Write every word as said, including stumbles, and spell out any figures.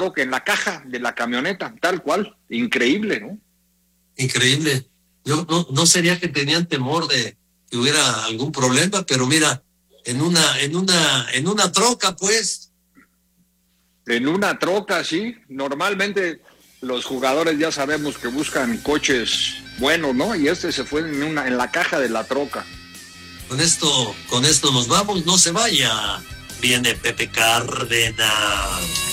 troca, en la caja de la camioneta, tal cual. Increíble, ¿no? Increíble. Yo no, no sería que tenían temor de que hubiera algún problema, pero mira, en una, en una, en una troca, pues. En una troca, sí. Normalmente los jugadores ya sabemos que buscan coches buenos, ¿no? Y este se fue en una, en la caja de la troca. Con esto, con esto nos vamos, no se vaya. Viene Pepe Cárdenas.